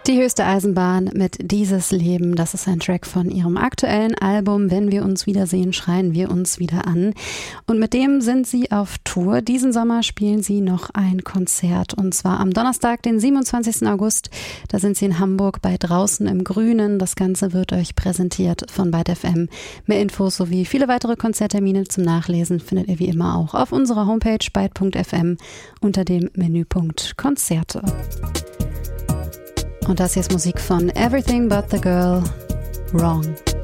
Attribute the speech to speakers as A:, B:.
A: Die höchste Eisenbahn mit Dieses Leben, das ist ein Track von ihrem aktuellen Album Wenn wir uns wiedersehen, schreien wir uns wieder an. Und mit dem sind sie auf Tour. Diesen Sommer spielen sie noch ein Konzert und zwar am Donnerstag, den 27. August. Da sind sie in Hamburg bei Draußen im Grünen. Das Ganze wird euch präsentiert von Byte FM. Mehr Infos sowie viele weitere Konzerttermine zum Nachlesen findet ihr wie immer auch auf unserer Homepage byte.fm unter dem Menüpunkt Konzerte. Und das hier ist Musik von Everything But The Girl, Wrong.